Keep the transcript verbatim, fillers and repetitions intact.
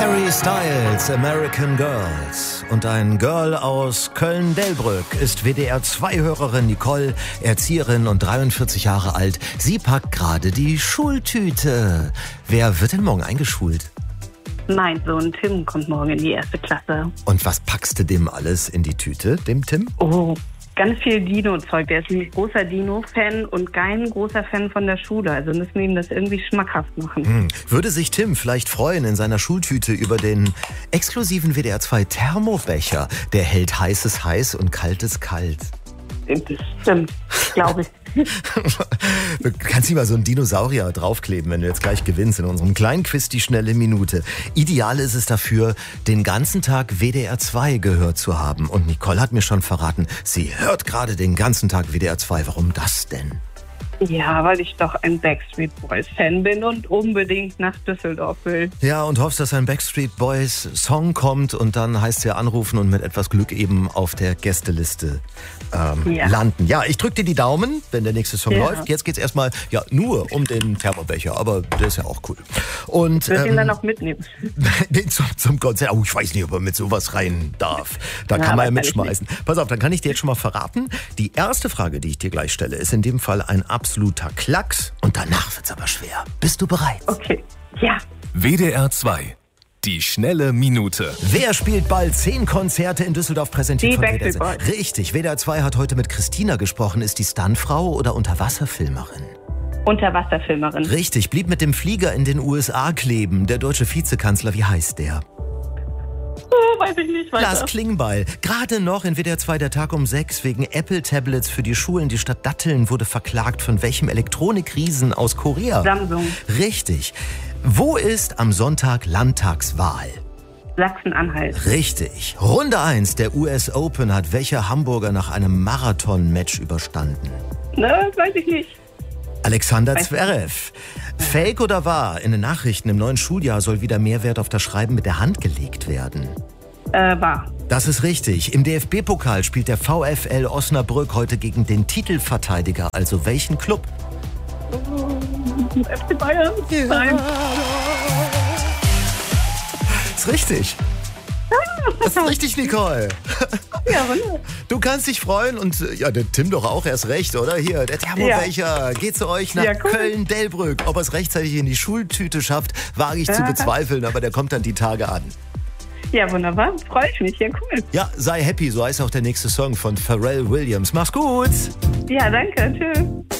Harry Styles, American Girls. Und ein Girl aus Köln-Delbrück ist W D R zwei Hörerin Nicole, Erzieherin und dreiundvierzig Jahre alt. Sie packt gerade die Schultüte. Wer wird denn morgen eingeschult? Mein Sohn Tim kommt morgen in die erste Klasse. Und was packst du dem alles in die Tüte, dem Tim? Oh, ganz viel Dino-Zeug. Der ist ein großer Dino-Fan und kein großer Fan von der Schule. Also müssen wir ihm das irgendwie schmackhaft machen. Hm. Würde sich Tim vielleicht freuen in seiner Schultüte über den exklusiven W D R zwei Thermobecher, der hält heißes heiß und kaltes kalt? Das stimmt, glaube ich. Du kannst nicht mal so einen Dinosaurier draufkleben, wenn du jetzt gleich gewinnst in unserem kleinen Quiz die schnelle Minute. Ideal ist es dafür, den ganzen Tag W D R zwei gehört zu haben. Und Nicole hat mir schon verraten, sie hört gerade den ganzen Tag W D R zwei. Warum das denn? Ja, weil ich doch ein Backstreet Boys Fan bin und unbedingt nach Düsseldorf will. Ja, und hoffst, dass ein Backstreet Boys Song kommt und dann heißt es ja anrufen und mit etwas Glück eben auf der Gästeliste ähm, Ja. landen. Ja, ich drück dir die Daumen, wenn der nächste Song Ja. läuft. Jetzt geht's erstmal ja nur um den Thermobecher, aber der ist ja auch cool. Und Ich würde ihn ähm, dann auch mitnehmen. nee, zum, zum Konzert. Oh, ich weiß nicht, ob man mit sowas rein darf. Da Ja, kann man ja wahrscheinlich mitschmeißen. Pass auf, dann kann ich dir jetzt schon mal verraten. Die erste Frage, die ich dir gleich stelle, ist in dem Fall ein absoluter Klacks. Und danach wird's aber schwer. Bist du bereit? Okay, ja. W D R zwei. Die schnelle Minute. Wer spielt bald zehn Konzerte in Düsseldorf, präsentiert Die von W D R Backstreet zwei? Richtig, W D R zwei hat heute mit Christina gesprochen. Ist die Stuntfrau oder Unterwasserfilmerin? Unterwasserfilmerin. Richtig, blieb mit dem Flieger in den U S A kleben. Der deutsche Vizekanzler, wie heißt der? Oh, weiß ich nicht weiter. Lars Klingbeil. Gerade noch in W D R zwei der Tag um sechs wegen Apple-Tablets für die Schulen. Die Stadt Datteln wurde verklagt von welchem Elektronikriesen aus Korea? Samsung. Richtig. Wo ist am Sonntag Landtagswahl? Sachsen-Anhalt. Richtig. Runde eins der U S Open hat welcher Hamburger nach einem Marathon-Match überstanden? Ne, weiß ich nicht. Alexander Weiß Zverev. Fake oder wahr? In den Nachrichten im neuen Schuljahr soll wieder mehr Wert auf das Schreiben mit der Hand gelegt werden. Äh, war. Das ist richtig. Im D F B-Pokal spielt der VfL Osnabrück heute gegen den Titelverteidiger, also welchen Club? F C Bayern? Nein. Ist richtig. Das ist richtig, Nicole. Ja, wunderbar. Du kannst dich freuen und äh, ja, der Tim doch auch erst recht, oder? Hier, der Thermobecher geht zu euch nach Ja, cool. Köln-Delbrück. Ob er es rechtzeitig in die Schultüte schafft, wage ich zu Ja. bezweifeln, aber der kommt dann die Tage an. Ja, wunderbar. Freue ich mich. Ja, cool. Ja, sei happy, so heißt auch der nächste Song von Pharrell Williams. Mach's gut! Ja, danke. Tschüss.